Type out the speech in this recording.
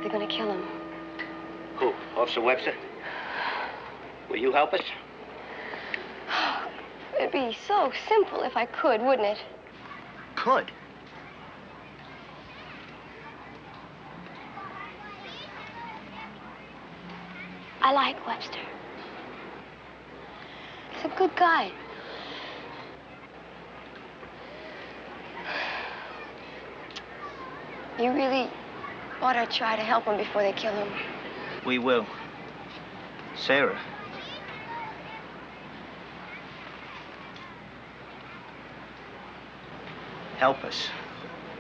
They're gonna kill him. Who? Officer Webster? Will you help us? It'd be so simple if I could, wouldn't it? Could. I like Webster. He's a good guy. You really ought to try to help him before they kill him. We will. Sarah. Help us.